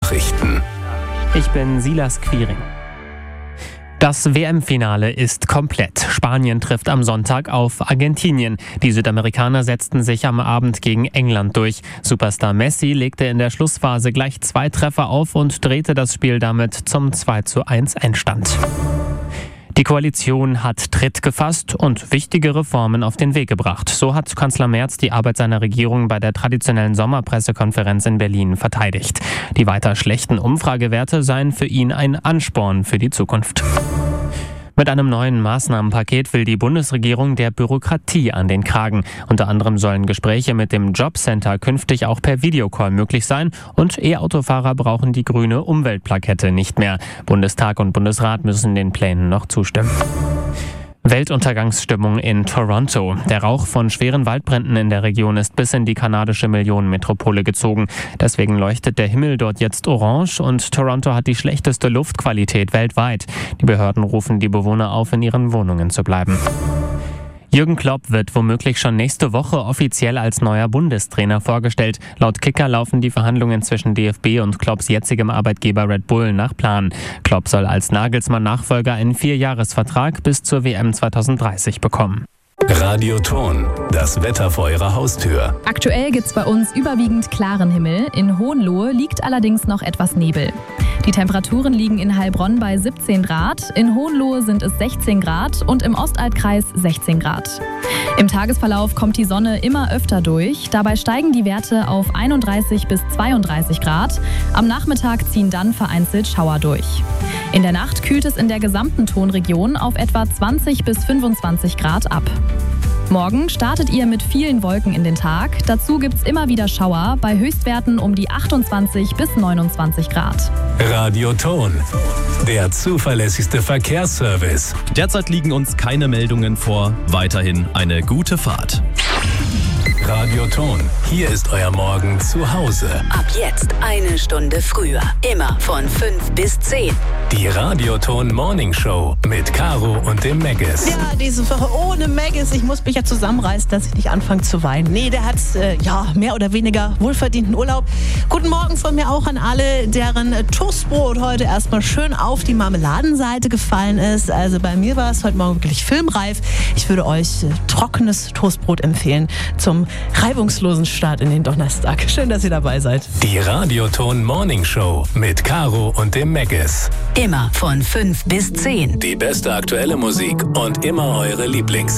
Nachrichten. Ich bin Silas Quiring. Das WM-Finale ist komplett. Spanien trifft am Sonntag auf Argentinien. Die Südamerikaner setzten sich am Abend gegen England durch. Superstar Messi legte in der Schlussphase gleich 2 Treffer auf und drehte das Spiel damit zum 2:1 Endstand. Die Koalition hat Tritt gefasst und wichtige Reformen auf den Weg gebracht. So hat Kanzler Merz die Arbeit seiner Regierung bei der traditionellen Sommerpressekonferenz in Berlin verteidigt. Die weiter schlechten Umfragewerte seien für ihn ein Ansporn für die Zukunft. Mit einem neuen Maßnahmenpaket will die Bundesregierung der Bürokratie an den Kragen. Unter anderem sollen Gespräche mit dem Jobcenter künftig auch per Videocall möglich sein und E-Autofahrer brauchen die grüne Umweltplakette nicht mehr. Bundestag und Bundesrat müssen den Plänen noch zustimmen. Weltuntergangsstimmung in Toronto. Der Rauch von schweren Waldbränden in der Region ist bis in die kanadische Millionenmetropole gezogen. Deswegen leuchtet der Himmel dort jetzt orange und Toronto hat die schlechteste Luftqualität weltweit. Die Behörden rufen die Bewohner auf, in ihren Wohnungen zu bleiben. Jürgen Klopp wird womöglich schon nächste Woche offiziell als neuer Bundestrainer vorgestellt. Laut Kicker laufen die Verhandlungen zwischen DFB und Klopps jetzigem Arbeitgeber Red Bull nach Plan. Klopp soll als Nagelsmann-Nachfolger einen 4-Jahres-Vertrag bis zur WM 2030 bekommen. Radioton, das Wetter vor Ihrer Haustür. Aktuell gibt's bei uns überwiegend klaren Himmel. In Hohenlohe liegt allerdings noch etwas Nebel. Die Temperaturen liegen in Heilbronn bei 17 Grad, in Hohenlohe sind es 16 Grad und im Ostalbkreis 16 Grad. Im Tagesverlauf kommt die Sonne immer öfter durch. Dabei steigen die Werte auf 31 bis 32 Grad. Am Nachmittag ziehen dann vereinzelt Schauer durch. In der Nacht kühlt es in der gesamten Tonregion auf etwa 20 bis 25 Grad ab. Morgen startet ihr mit vielen Wolken in den Tag. Dazu gibt's immer wieder Schauer bei Höchstwerten um die 28 bis 29 Grad. Radioton, der zuverlässigste Verkehrsservice. Derzeit liegen uns keine Meldungen vor. Weiterhin eine gute Fahrt. Radioton, hier ist euer Morgen zu Hause. Ab jetzt 1 Stunde früher. Immer von 5 bis 10. Die Radioton Morning Show mit Caro und dem Meggis. Ja, diese Woche ohne Meggis. Ich muss mich ja zusammenreißen, dass ich nicht anfange zu weinen. Nee, der hat mehr oder weniger wohlverdienten Urlaub. Guten Morgen von mir auch an alle, deren Toastbrot heute erstmal schön auf die Marmeladenseite gefallen ist. Also bei mir war es heute Morgen wirklich filmreif. Ich würde euch trockenes Toastbrot empfehlen zum reibungslosen Start in den Donnerstag. Schön, dass ihr dabei seid. Die Radioton Morning Show mit Caro und dem Meggis. Immer von 5 bis 10. Die beste aktuelle Musik und immer eure Lieblingshits.